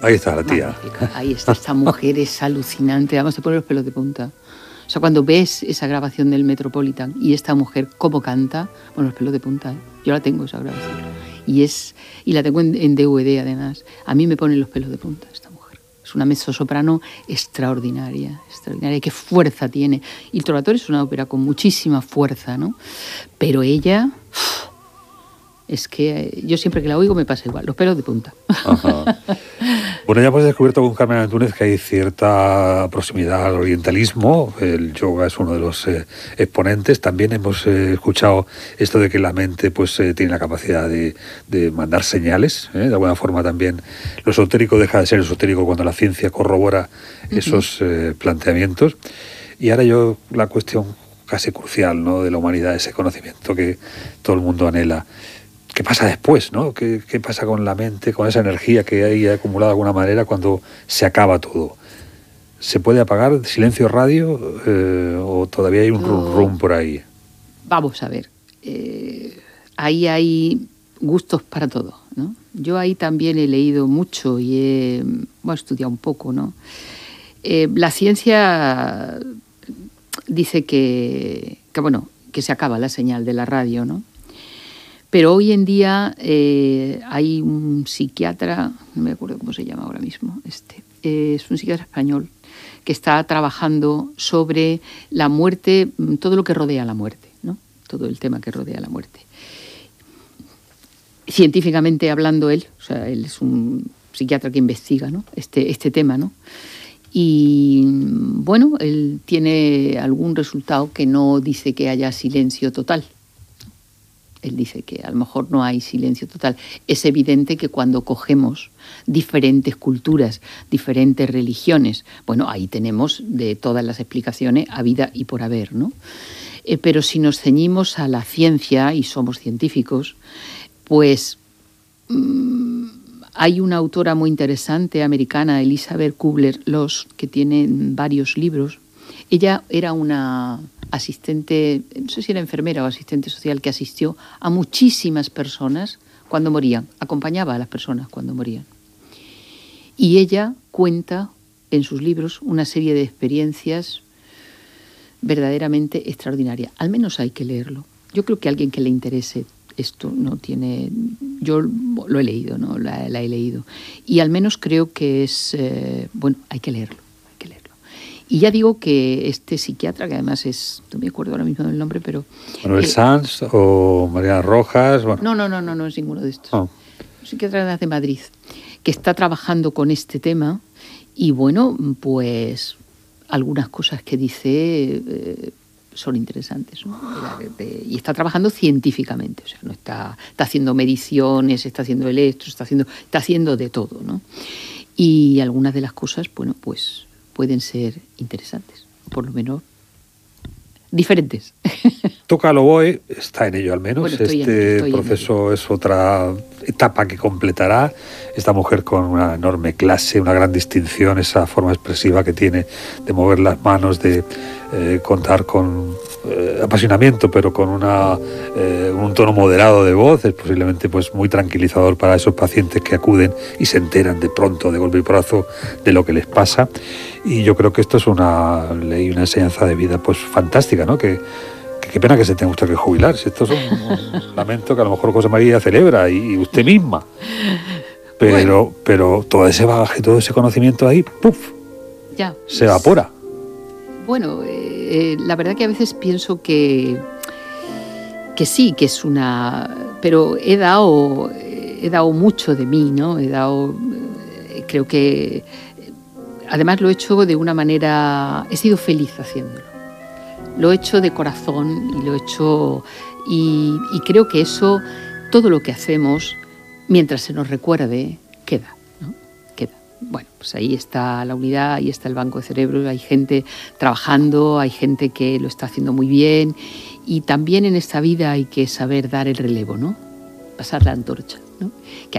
Ahí está la tía. Magnífica. Ahí está, esta mujer es alucinante, además te pone los pelos de punta. O sea, cuando ves esa grabación del Metropolitan y esta mujer cómo canta, bueno, los pelos de punta, ¿eh? Yo la tengo esa grabación. Y la tengo en DVD además. A mí me ponen los pelos de punta esta mujer. Es una mezzosoprano extraordinaria, extraordinaria. Qué fuerza tiene. Il Trovatore es una ópera con muchísima fuerza, ¿no? Pero ella... Es que yo siempre que la oigo me pasa igual, los pelos de punta. Ajá. Bueno, ya hemos descubierto con Carmen Antúnez que hay cierta proximidad al orientalismo. El yoga es uno de los exponentes. También hemos escuchado esto de que la mente pues tiene la capacidad de mandar señales. De alguna forma también lo esotérico deja de ser esotérico cuando la ciencia corrobora esos planteamientos. Y ahora la cuestión casi crucial, ¿no?, de la humanidad, ese conocimiento que todo el mundo anhela. ¿Qué pasa después, no? ¿Qué pasa con la mente, con esa energía que hay acumulada de alguna manera cuando se acaba todo? ¿Se puede apagar silencio radio o todavía hay un rum por ahí? Vamos a ver. Ahí hay gustos para todo, ¿no? Yo ahí también he leído mucho y he estudiado un poco, ¿no? La ciencia dice que se acaba la señal de la radio, ¿no? Pero hoy en día hay un psiquiatra, no me acuerdo cómo se llama ahora mismo, es un psiquiatra español que está trabajando sobre la muerte, todo lo que rodea la muerte, ¿no? Todo el tema que rodea la muerte. Científicamente hablando él es un psiquiatra que investiga, ¿no?, este tema, ¿no? Y bueno, él tiene algún resultado que no dice que haya silencio total. Él dice que a lo mejor no hay silencio total. Es evidente que cuando cogemos diferentes culturas, diferentes religiones, bueno, ahí tenemos de todas las explicaciones habida y por haber, ¿no? Pero si nos ceñimos a la ciencia, y somos científicos, pues hay una autora muy interesante americana, Elizabeth Kubler-Ross, que tiene varios libros. Ella era una asistente, no sé si era enfermera o asistente social, que asistió a muchísimas personas cuando morían, acompañaba a las personas cuando morían. Y ella cuenta en sus libros una serie de experiencias verdaderamente extraordinarias. Al menos hay que leerlo. Yo creo que alguien que le interese esto no tiene... Yo lo he leído, ¿no? La he leído. Y al menos creo que es... hay que leerlo. Y ya digo que este psiquiatra, que además no me acuerdo ahora mismo del nombre, pero... ¿Manuel Sanz o Mariana Rojas? Bueno. No es ninguno de estos. Oh. Un psiquiatra de Madrid, que está trabajando con este tema y bueno, pues algunas cosas que dice son interesantes, ¿no? Y está trabajando científicamente, o sea, no está haciendo mediciones, está haciendo electros, está haciendo de todo, ¿no? Y algunas de las cosas, bueno, pues pueden ser interesantes, por lo menos diferentes. Toca al oboe, está en ello al menos. Bueno, este proceso es otra etapa que completará. Esta mujer con una enorme clase, una gran distinción, esa forma expresiva que tiene de mover las manos, de contar con apasionamiento, pero con un tono moderado de voz. Es posiblemente pues muy tranquilizador para esos pacientes que acuden y se enteran de pronto, de golpe y porrazo, de lo que les pasa. Y yo creo que esto es una ley, una enseñanza de vida pues fantástica, ¿no? Qué pena que se tenga usted que jubilar. Si esto es un lamento que a lo mejor José María celebra y usted misma. Pero todo ese bagaje, todo ese conocimiento ahí, ¡puf!, ya, se evapora. Bueno, la verdad que a veces pienso que sí, que es una... Pero he dado mucho de mí, ¿no? Creo que... Además lo he hecho de una manera... He sido feliz haciéndolo. Lo he hecho de corazón y lo he hecho... Y creo que eso, todo lo que hacemos, mientras se nos recuerde, queda, ¿no? Queda. Bueno, pues ahí está la unidad, ahí está el banco de cerebros, hay gente trabajando, hay gente que lo está haciendo muy bien y también en esta vida hay que saber dar el relevo, ¿no? Pasar la antorcha, ¿no? Que